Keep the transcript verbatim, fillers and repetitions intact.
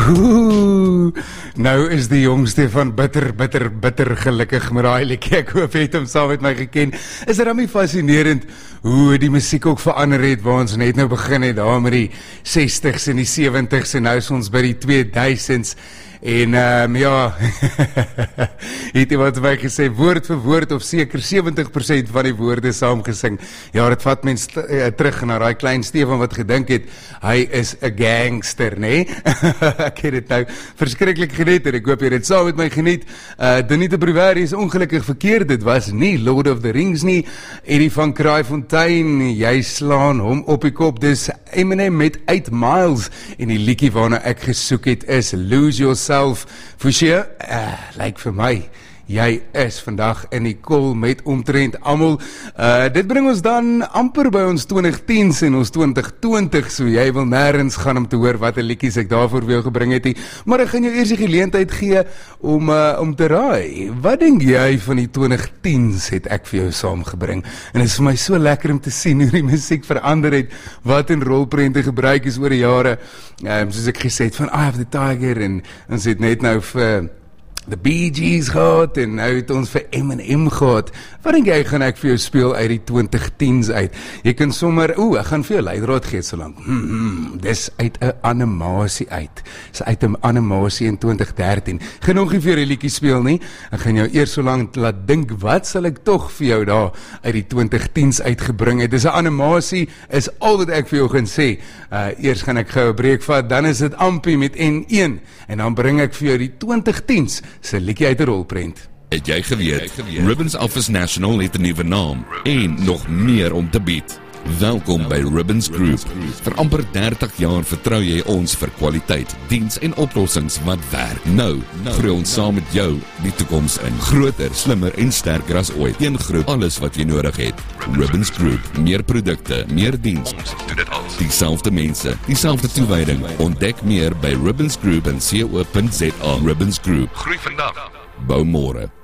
Oeh, nou is die jongste van bitter, bitter, bitter gelukkig met daai liedjie. Ek hoop het hom saam met my geken. Is dit dan nie fascinerend hoe die musiek ook verander het, waar ons net nou begin het, daar met die sestigs en die seventigs en nou is ons by die tweeduisends. En um, ja, het iemand my gesê, woord vir woord of seker seventig persent van die woorde saamgesing. Ja, dit vat mens uh, terug na daai klein Stefan wat gedink het, hy is 'n gangster, né? Ek het dit nou verskriklik geniet en ek hoop jy het saam met my geniet. Uh, Danita Bruwari is ongelukkig verkeerd, dit was nie Lord of the Rings nie. Eddie van Kraaifontein, jy slaan hom op die kop, dis Eminem met eight miles en die liedjie waarna ek gesoek het is Lose Yourself. Forshey, uh, lyk vir my, jy is vandag in die kol met omtrent almal. Uh, dit bring ons dan amper by ons twintig tiens en ons twintig twintig, so jy wil nêrens gaan om te hoor wat 'n liedjies ek daarvoor vir jou gebring het nie. Maar ek gaan jou eers die geleentheid gee om uh, om te raai. Wat dink jy van die twintig tiens het ek vir jou saamgebring? En dit is vir my so lekker om te sien hoe die musiek verander het, wat in rolprente gebruik is oor die jare. Um, soos ek gesê het van Eye of the Tiger en ons het net nou vir The Bee Gees gehad en nou het ons vir Eminem gehad. Wat dink jy gaan ek vir jou speel uit die twintig tiens uit? Jy kan sommer, oeh, ek gaan vir jou leidraad gee so lank. Hmm, hmm, dis uit 'n animasie uit. Dis uit 'n animasie in twintig dertien. Genoeg nie vir jou liedjie speel nie. Ek gaan jou eers so lank laat dink, wat sal ek tog vir jou daar uit die twintig tiens uitgebring het? Dis 'n animasie, is al wat ek vir jou gaan sê. Uh, eers gaan ek gou 'n breek vat, dan is dit Ampie met N een en dan bring ek vir jou die twintig tiens se liedjie uit 'n rolprent. Het jy geweet, Ribbons Office National het 'n nuwe naam en nog meer om te bied. Welkom by Ribbons Group. Vir amper dertig jaar vertrou jy ons vir kwaliteit, diens en oplossings wat werk. Nou, groei ons saam met jou die toekoms in. Groter, slimmer en sterker as ooit. Een groep, alles wat jy nodig het. Ribbons Group, meer produkte, meer diens. Ons doen dit al. Dieselfde mense, dieselfde toewyding. Ontdek meer by Ribbons Group en co punt za. Ribbons Group. Groei vandag. Bou môre.